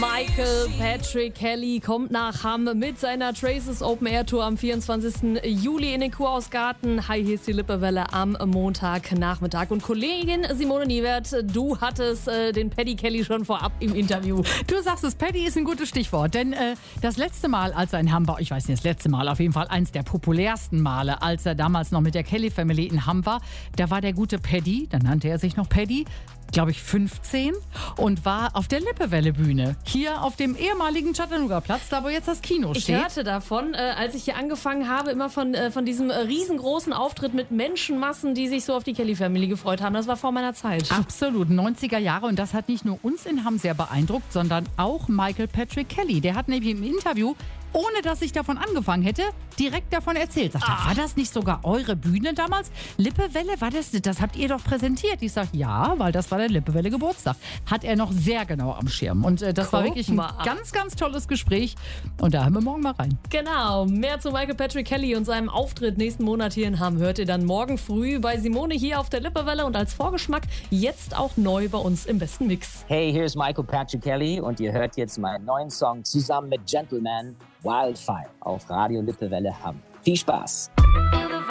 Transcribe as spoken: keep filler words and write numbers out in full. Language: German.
Michael Patrick Kelly kommt nach Hamm mit seiner Traces Open Air Tour am vierundzwanzigsten Juli in den Kurhausgarten. Hi, hier ist die Lippewelle am Montagnachmittag. Und Kollegin Simone Niewert, du hattest äh, den Paddy Kelly schon vorab im Interview. Du sagst es, Paddy ist ein gutes Stichwort, denn äh, das letzte Mal, als er in Hamm war, ich weiß nicht, das letzte Mal, auf jeden Fall eins der populärsten Male, als er damals noch mit der Kelly Family in Hamm war, da war der gute Paddy, dann nannte er sich noch Paddy, glaube ich fünfzehn und war auf der Lippewelle-Bühne. Hier auf dem ehemaligen Chattanooga-Platz, da wo jetzt das Kino steht. Ich hörte davon, äh, als ich hier angefangen habe, immer von, äh, von diesem äh, riesengroßen Auftritt mit Menschenmassen, die sich so auf die Kelly Family gefreut haben. Das war vor meiner Zeit. Absolut, neunziger Jahre, und das hat nicht nur uns in Hamm sehr beeindruckt, sondern auch Michael Patrick Kelly. Der hat nämlich im Interview, ohne dass ich davon angefangen hätte, direkt davon erzählt. Sagt er, war das nicht sogar eure Bühne damals? Lippewelle, war das, das habt ihr doch präsentiert. Ich sage, ja, weil das war der Lippewelle Geburtstag. Hat er noch sehr genau am Schirm. Und äh, das Guck war wirklich ein mal. ganz, ganz tolles Gespräch. Und da hören wir morgen mal rein. Genau, mehr zu Michael Patrick Kelly und seinem Auftritt nächsten Monat hier in Hamm hört ihr dann morgen früh bei Simone hier auf der Lippewelle und als Vorgeschmack jetzt auch neu bei uns im besten Mix. Hey, hier ist Michael Patrick Kelly und ihr hört jetzt meinen neuen Song zusammen mit Gentleman Wildfire auf Radio Lippewelle Hamm. Viel Spaß!